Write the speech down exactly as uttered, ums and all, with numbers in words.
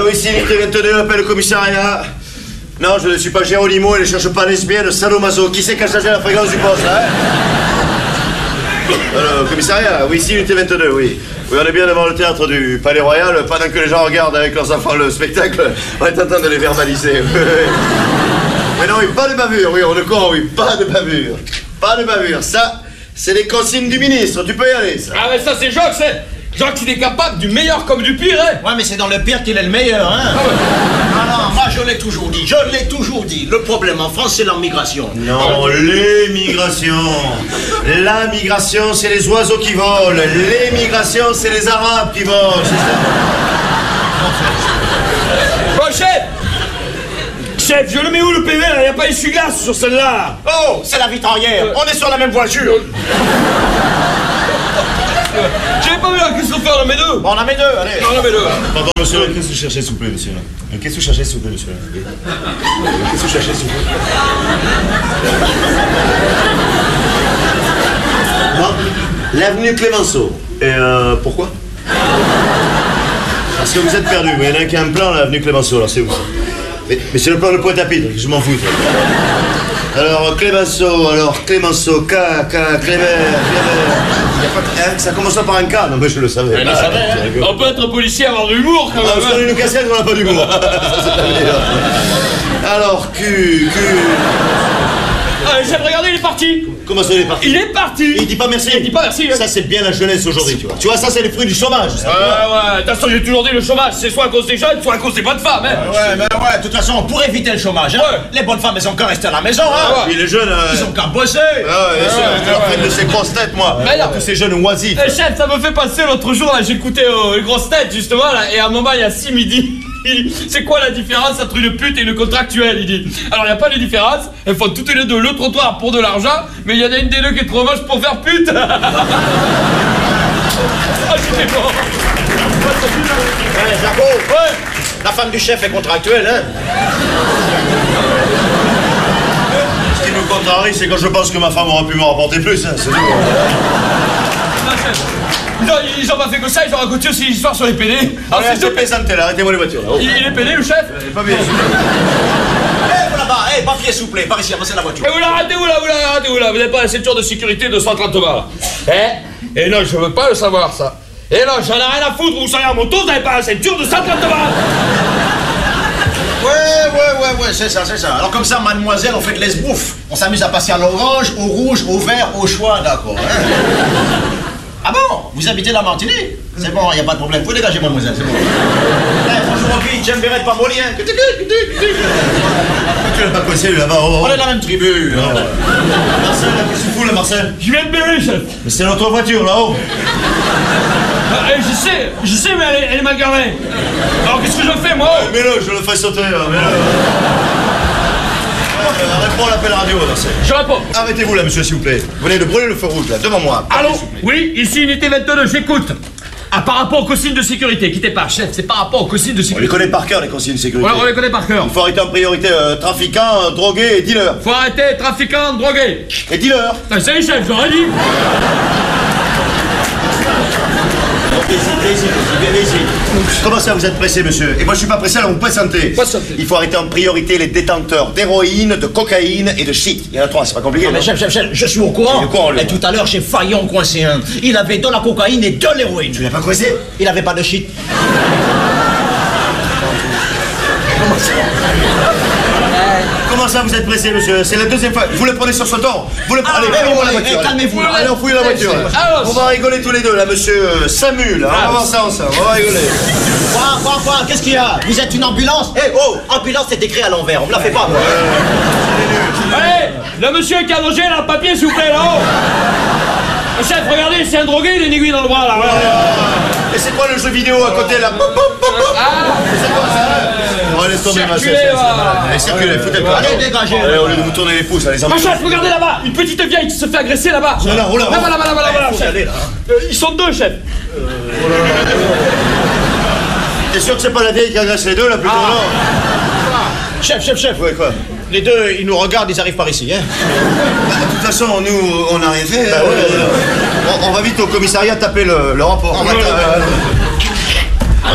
oui, ici, unité vingt-deux, appelle le commissariat. Non, je ne suis pas Géronimo et ne cherche pas lesbienne, sadomaso. Qui c'est qui a changé la fréquence du poste, hein? Alors, commissariat, oui, ici, unité vingt-deux, oui. Oui, on est bien devant le théâtre du Palais Royal, pendant que les gens regardent avec leurs enfants le spectacle, on est en train de les verbaliser. Mais non, oui, pas de bavure, oui, on est con, oui, pas de bavure. Pas de bavure, ça, c'est les consignes du ministre, tu peux y aller, ça. Ah, mais ça, c'est Jacques, c'est... Jacques, il est capable du meilleur comme du pire, hein. Ouais, mais c'est dans le pire qu'il est le meilleur, hein. Ah, ouais. Ah non, moi, je l'ai toujours dit, je l'ai toujours dit. Le problème en France, c'est la migration. Non, l'émigration. La migration, c'est les oiseaux qui volent. L'émigration, c'est les Arabes qui volent, c'est ça. Bon, chef. Chef, je le mets où le P V, là? Il n'y a pas essuie-glace sur celle-là. Oh, c'est la vitrière. Euh... On est sur la même voiture. J'avais pas vu un Christopher, on en met deux. Bon, on en met deux, allez. On en met deux. Pardon, monsieur, qu'est-ce que vous cherchez, s'il vous plaît, monsieur? Qu'est-ce que vous cherchez, s'il vous plaît, monsieur? Qu'est-ce que vous cherchez, s'il vous plaît? Non, l'avenue Clémenceau. Et euh, pourquoi? Parce que vous êtes perdu. Il y en a un qui a un plan, l'avenue Clémenceau, alors c'est où ça? Mais, mais c'est le plan de Pointe-à-Pitre, je m'en fous. Alors, Clémenceau, alors, Clémenceau, K, K, Clément, Clément. Ça commence par un K, non mais je le savais. Ah, savais hein. On peut être policier et avoir de l'humour quand même. Parce qu'on a une casquette, on n'a pas d'humour. Alors, Q, Q... Ah, chef, regardez, il est parti. Comment ça, il est parti? Il est parti. Il dit pas merci. Il dit pas merci. Ça, c'est bien la jeunesse aujourd'hui, tu vois. Tu vois, ça, c'est les fruits du chômage. Ouais, ouais. De toute façon, j'ai toujours dit le chômage, c'est soit à cause des jeunes, soit à cause des bonnes femmes, hein. Ouais, ben ouais, de toute façon, pour éviter le chômage, hein, ouais. Les bonnes femmes, elles ont qu'à rester à la maison, hein. Ouais. Et les jeunes, euh... ils ont qu'à bosser. Ah ouais, bien sûr, je leur prenne de ces grosses têtes, moi. Mais non. Tous ces jeunes oisifs. Eh, chef, ça me fait passer l'autre jour, là, j'écoutais euh, les grosses têtes, justement, là, et à un moment, il y a six midi. C'est quoi la différence entre une pute et une contractuelle? Il dit. Alors il n'y a pas de différence, elles font toutes les deux le trottoir pour de l'argent, mais il y en a une des deux qui est trop moche pour faire pute. Ah, c'était bon. Ouais, Jaco. Ouais. La femme du chef est contractuelle, hein. Ce qui me contrarie, c'est quand je pense que ma femme aurait pu me rapporter plus, hein, c'est tout. Non, ils ont pas fait que ça, ils ont raconté aussi l'histoire sur les pédés. Alors, c'est de plaisanter là, arrêtez-moi les voitures là. Oh. Il, il est pédé, le chef? Il est pas bien. Eh, vous là-bas, eh, papier, s'il vous plaît, par ici, avancez la voiture. Eh, vous là, arrêtez-vous là, vous là, arrêtez-vous là, vous n'avez pas la ceinture de sécurité de cent trente balles. Eh? Et non, je veux pas le savoir, ça. Et non, j'en ai rien à foutre, vous soyez en moto, vous n'avez pas la ceinture de cent trente balles. Ouais, ouais, ouais, ouais, c'est ça, c'est ça. Alors comme ça, mademoiselle, on fait de l'esbrouf. On s'amuse à passer à l'orange, au rouge, au vert, au choix, d'accord, hein. Ah bon? Vous habitez la Martinique? C'est bon, y a pas de problème. Vous pouvez dégager, mademoiselle, c'est bon. Eh, bonjour, fille, j'aime Bérette pas molien. Tu l'as pas coincé, lui, là-bas. Oh. On est de la même tribu. Oh. Marcel, qu'est-ce que tu fous, là, Marcel? Je viens de Berry, chef. Mais c'est notre voiture, là-haut. Ah, eh, je sais, je sais, mais elle est, elle est mal garée. Alors qu'est-ce que je fais, moi? Ouais, mets-le, je le fais sauter, là, mets-le. Réponds à l'appel radio, Marcel. Je réponds. Arrêtez-vous là, monsieur, s'il vous plaît. Vous venez de brûler le feu rouge, là, devant moi. Allô? Oui, ici unité vingt-deux, j'écoute. Ah, par rapport aux consignes de sécurité, quittez pas, chef, c'est par rapport aux consignes de sécurité. On les connaît par cœur, les consignes de sécurité. Ouais, on les connaît par cœur. Il faut arrêter en priorité euh, trafiquants, euh, drogués et dealers. Faut arrêter trafiquants, drogués. Et dealers. Ah, c'est les chefs, j'aurais dit. Comment ça, vous êtes pressé, monsieur? Et moi, je suis pas pressé, alors vous présentez. Il faut arrêter en priorité les détenteurs d'héroïne, de cocaïne et de shit. Il y en a trois, c'est pas compliqué. Non, mais chef, chef, chef, je suis au courant. Au courant, lui, et tout à l'heure, j'ai failli en coincer un. Il avait de la cocaïne et de l'héroïne. Tu l'as pas coincé? Il avait pas de shit. Comment ça? Comment ça, vous êtes pressé, monsieur? C'est la deuxième fois. Vous le prenez sur ce ton? Vous le prenez. Ah, Allez, ouais, la ouais, voiture. eh, calmez-vous. Allez, on fouille la voiture. Ah, on va rigoler tous les deux, là, monsieur Samu, là. On va voir ça ensemble. On va rigoler. Quoi, quoi, quoi? Qu'est-ce qu'il y a? Vous êtes une ambulance? Eh, oh, ambulance, c'est écrit à l'envers. On me la fait pas, moi. Allez, le monsieur qui a allongé, là, le papier, s'il vous plaît, là-haut. Le chef, regardez, c'est un drogué, il a une aiguille dans le bras, là. Et c'est quoi le jeu vidéo à côté, là? Ah, c'est quoi ça? On va laisser tomber, ma chef. Allez, circulez, foutez-le. Allez, dégagez. Allez, au lieu de vous tourner les pouces, allez, ma chef, regardez là-bas, une petite vieille qui se fait agresser là-bas. Là, là, là, là-bas, là-bas, là-bas, là-bas, chef. Allez, là. Euh, ils sont deux, chef. T'es sûr que c'est pas la vieille qui agresse les deux, là, plutôt? Ah. Non. Chef, chef, chef. Ouais, quoi? Les deux, ils nous regardent, ils arrivent par ici, hein. Bah, de toute façon, nous, on n'a rien fait. Bah, ouais, ouais. On, on va vite au commissariat taper le, le rapport. On va, euh,